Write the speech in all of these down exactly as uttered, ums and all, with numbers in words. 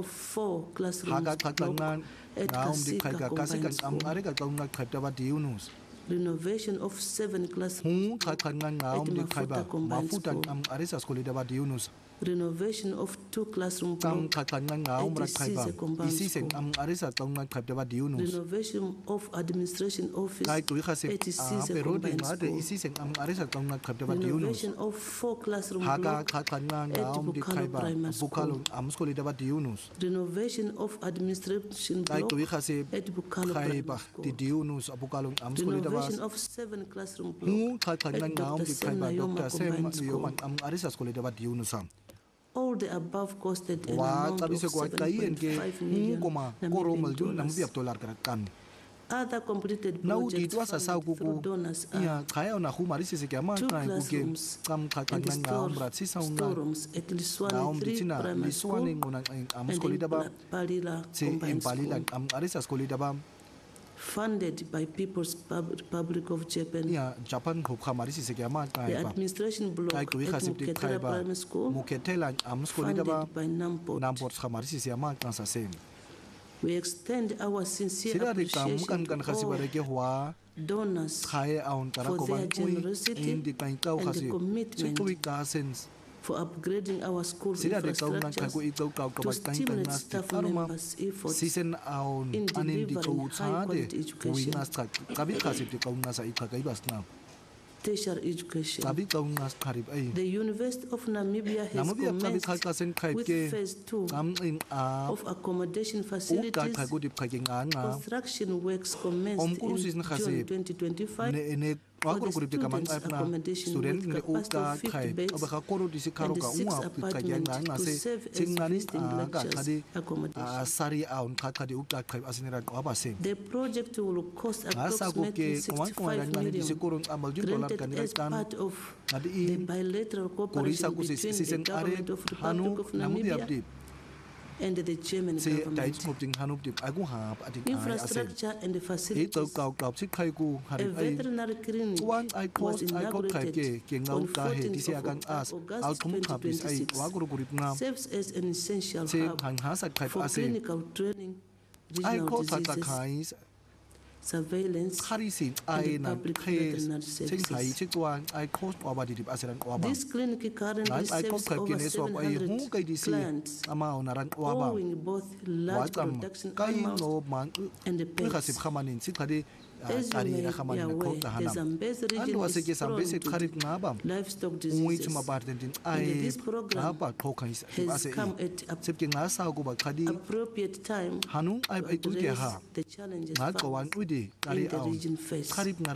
of four classrooms block at Kasika Combined School. Renovation of seven classrooms block at Mafuta Combined School. Renovation of two classroom blocks at Isize Combined School. Renovation of administration office at Isize Combined School. Renovation of four classroom blocks at Bukalo Primary School. Renovation of administration block at Bukalo Primary School. Renovation of seven classroom blocks at Doctor Sem Nayoma Combined School. All the above costed an amount of seven point five million Namibian dollars. Other completed projects funded through donors are two classrooms and storerooms at Liswani three Primary School and Palila Combined School, funded by People's Republic of Japan. The administration block at Muketela Primary School, funded by NAMPOT. We extend our sincere appreciation to all donors for their generosity and the commitment for upgrading our school infrastructure to stimulate staff members' efforts in delivering high-quality education, tertiary education. The University of Namibia has commenced with phase two of accommodation facilities. Construction works commenced in June twenty twenty-five. For the students' accommodation with capacity of fifty beds and six apartments to serve as visiting lectures accommodation. The project will cost approximately sixty-five million, granted as part of the bilateral cooperation between the government of the Republic of Namibia and the German government. Infrastructure and facilities. A veterinary clinic was inaugurated on fourteenth of August twenty twenty-six. Serves as an essential hub for clinical training, regional diseases, surveillance, and public veterinary services. This clinic currently serves over seven hundred clients, owing both large production animals and pets. As you may be aware, the Zambezi region is prone to livestock diseases, and this program has come at an appropriate time to address the challenges farmers in the region face.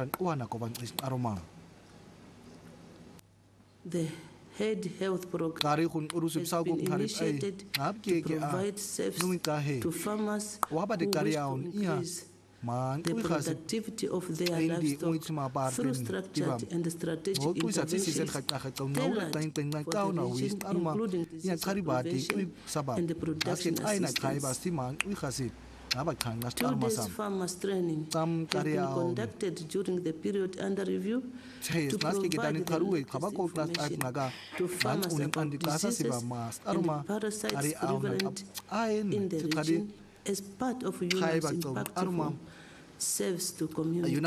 The Head Health Program has been initiated to provide services to farmers who wish to increase the productivity of their livestock through structured and strategic interventions tailored for the region, including disease prevention and the production assistance. Two days farmers training have been conducted during the period under review to provide the information to farmers about diseases and parasites prevalent in the region as part of U N O's impactful service to community.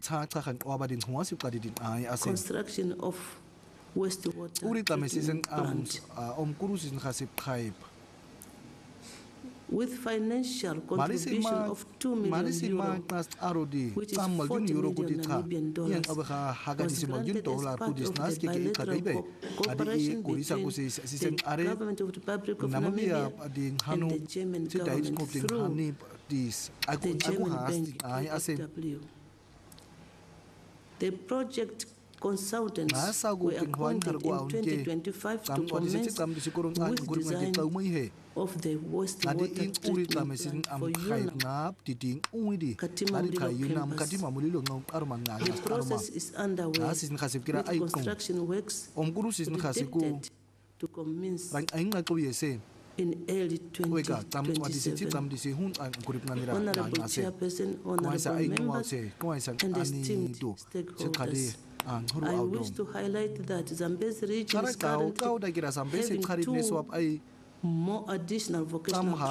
Construction of wastewater treatment plant. With financial contribution of two million euros, which is forty million Namibian dollars, was granted as part of the bilateral cooperation between the government of the Republic of Namibia and the German government through the German bank E F W. The project consultants were appointed in twenty twenty-five to commence with design of the wastewater treatment plant for U N A Katima Mulilo campus. The process is underway with construction works predicted to commence in early twenty twenty-seven. Honorable Chairperson, honorable members, and esteemed stakeholders, I wish to highlight that Zambezi region is currently having two more additional vocational